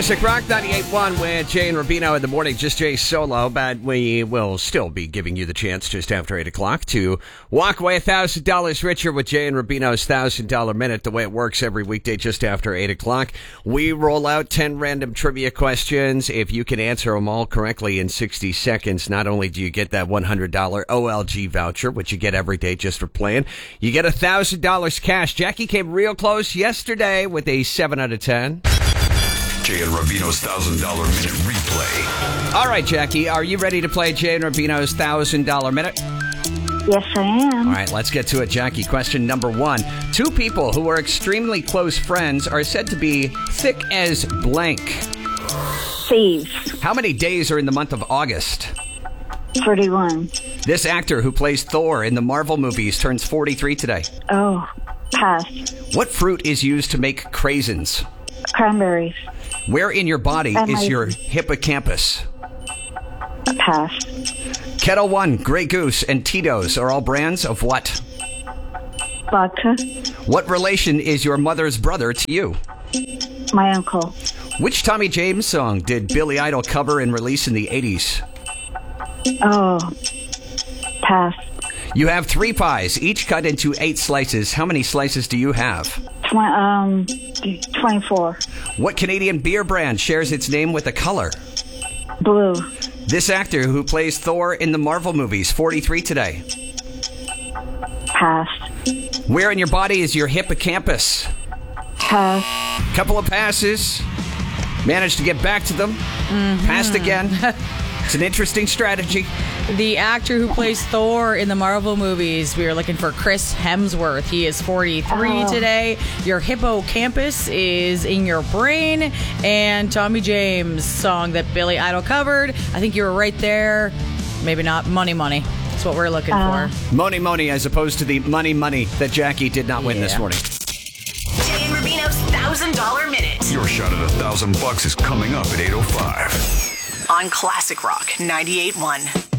Classic Rock 98.1 with Jay and Rubino in the morning. Just Jay solo, but we will still be giving you the chance just after 8 o'clock to walk away $1,000 richer with Jay and Rubino's $1,000 Minute. The way it works every weekday just after 8 o'clock. We roll out 10 random trivia questions. If you can answer them all correctly in 60 seconds, not only do you get that $100 OLG voucher, which you get every day just for playing, you get $1,000 cash. Jackie came real close yesterday with a 7 out of 10. Jay and Rubino's $1,000 Minute replay. All right, Jackie, are you ready to play Jay and Rubino's $1,000 Minute? Yes, I am. All right, let's get to it, Jackie. Question number 1. Two people who are extremely close friends are said to be thick as blank. Thieves. How many days are in the month of August? 31. This actor who plays Thor in the Marvel movies turns 43 today. Oh, pass. What fruit is used to make craisins? Cranberries. Where in your body is your hippocampus? Pass. Kettle One, Grey Goose, and Tito's are all brands of what? Vodka. What relation is your mother's brother to you? My uncle. Which Tommy James song did Billy Idol cover and release in the 80s? Oh, pass. You have 3 pies, each cut into 8 slices. How many slices do you have? 24. What Canadian beer brand shares its name with a color? Blue. This actor who plays Thor in the Marvel movies, 43 today. Pass. Where in your body is your hippocampus? Pass. Couple of passes. Managed to get back to them. Passed again. It's an interesting strategy. The actor who plays Thor in the Marvel movies, we are looking for Chris Hemsworth. He is 43 today. Your hippocampus is in your brain. And Tommy James' song that Billy Idol covered. I think you were right there. Maybe not. Money. That's what we're looking for. Money, as opposed to the money that Jackie did not win this morning. Jay and Rubino's $1,000 Minute. Your shot at $1,000 is coming up at 8:05. On Classic Rock 98.1.